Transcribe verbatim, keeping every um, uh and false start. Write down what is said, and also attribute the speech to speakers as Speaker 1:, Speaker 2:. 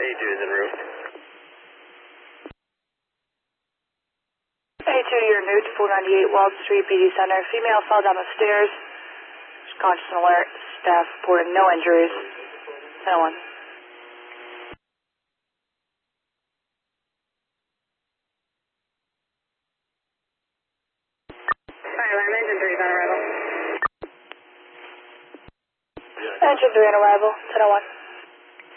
Speaker 1: eighty-two is en route.
Speaker 2: eighty-two to your Newt, four ninety-eight Wald Street, B D Center. Female fell down the stairs. She's conscious and alert. Staff reported no injuries. No one.
Speaker 3: Alright, alarm engine three is on arrival.
Speaker 2: Engine three on arrival, ten oh one.